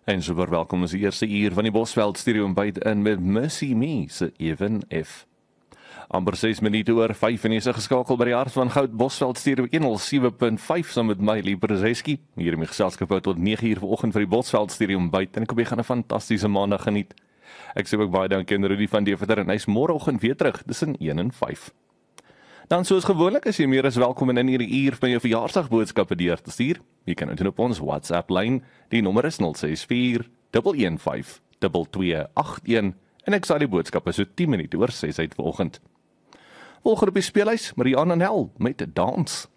En super welkom is die eerste uur van die Bosveld Studio byt in met Mercy Me se Even F. Amper 6 minute oor 5 en jy is geskakel by die hart van Goud Bosveld Studio 107.5 saam met my Lieprezeski. Hier in my geselskap tot 9 uur vanoggend vir die Bosveld Studio byt en ek hoop jy gaan 'n fantastiese maandag geniet. Ek sê ook baie dankie aan Rudy van Deventer en hy's môreoggend weer terug tussen 1 en 5. Dan soos gewoonlik is jy meer as welkom in hierdie uur van jou verjaarsdagboodskappe deur te stuur. Jy kan dit op ons WhatsApp lyn. Die nommer is 064 115 2281 en ek sal die boodskappe so 10 minute oor 6 uit vanoggend. Volgende op die speelhuis, Marianne en Hel met Dans.